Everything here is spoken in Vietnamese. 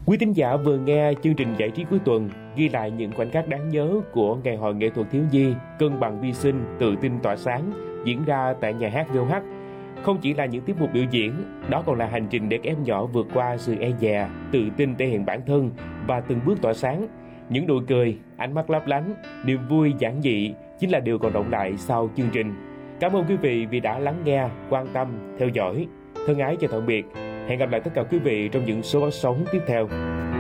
Quý thính giả vừa nghe chương trình giải trí cuối tuần ghi lại những khoảnh khắc đáng nhớ của Ngày hội nghệ thuật thiếu nhi Cân bằng vi sinh tự tin tỏa sáng diễn ra tại nhà hát VOH. Không chỉ là những tiết mục biểu diễn, đó còn là hành trình để các em nhỏ vượt qua sự e dè, tự tin thể hiện bản thân và từng bước tỏa sáng. Những nụ cười, ánh mắt lấp lánh, niềm vui giản dị chính là điều còn động lại sau chương trình. Cảm ơn quý vị vì đã lắng nghe, quan tâm, theo dõi. Thân ái chào tạm biệt. Hẹn gặp lại tất cả quý vị trong những số phát sóng tiếp theo.